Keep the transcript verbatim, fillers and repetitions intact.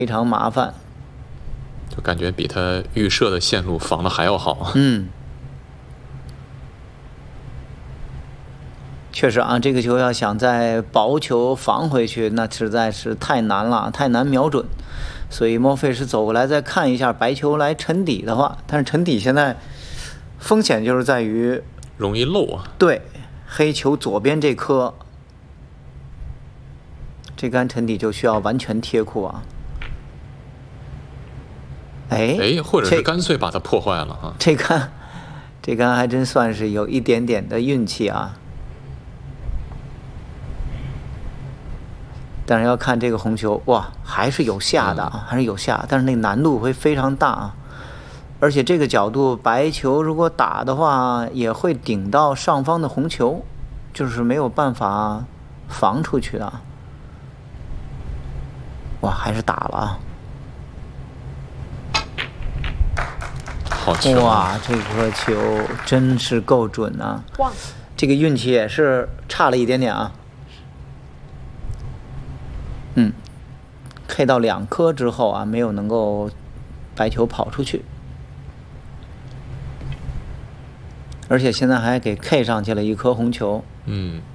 非常麻烦， 就感觉比他预设的线路防的还要好。 嗯，确实啊，这个球要想在薄球防回去，那实在是太难了，太难瞄准。所以莫非是走过来再看一下白球来沉底的话，但是沉底现在风险就是在于容易漏啊。 对，黑球左边这颗，这杆沉底就需要完全贴库啊。哎哎，或者是干脆把它破坏了啊。 这杆，这杆还真算是有一点点的运气啊。但是要看这个红球，哇，还是有下的啊，嗯、还是有下，但是那难度会非常大啊。而且这个角度，白球如果打的话，也会顶到上方的红球，就是没有办法防出去的。哇，还是打了啊！ 好球！ 哇，这颗球真是够准啊！哇，这个运气也是差了一点点啊。嗯 ，K 到两颗之后啊，没有能够白球跑出去，而且现在还给 K 上去了一颗红球。 嗯。